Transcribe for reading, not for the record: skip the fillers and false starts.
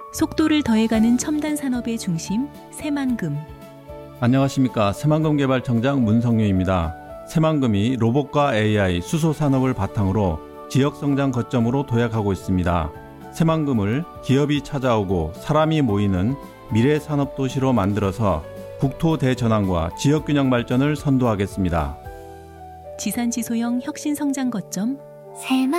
속도를 더해가는 첨단 산업의 중심 새만금. 안녕하십니까. 새만금개발청장 문성유입니다. 새만금이 로봇과 AI, 수소 산업을 바탕으로 지역성장 거점으로 도약하고 있습니다. 새만금을 기업이 찾아오고 사람이 모이는 미래 산업도시로 만들어서 국토 대전환과 지역균형 발전을 선도하겠습니다. 지산지소형 혁신성장 거점